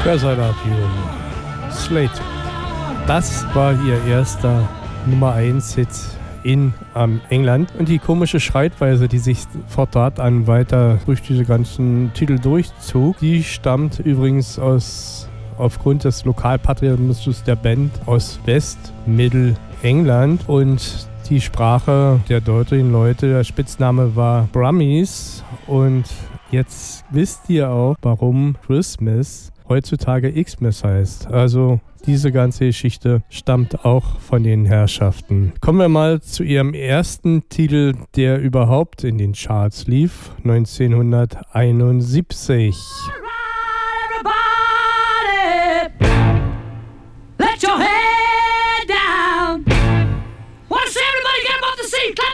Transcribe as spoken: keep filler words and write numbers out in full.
First I Love You, Slate. Das war ihr erster Nummer eins Hit in ähm, England. Und die komische Schreibweise, die sich fortan weiter durch diese ganzen Titel durchzog, die stammt übrigens aus, aufgrund des Lokalpatriotismus der Band aus West-Mittelengland. Und die Sprache der dortigen Leute, der Spitzname war Brummies. Und jetzt wisst ihr auch, warum Christmas heutzutage Xmas heißt. Also diese ganze Geschichte stammt auch von den Herrschaften. Kommen wir mal zu ihrem ersten Titel, der überhaupt in den Charts lief, neunzehnhunderteinundsiebzig. Let your head down. Want to see everybody get up off the seat? Clap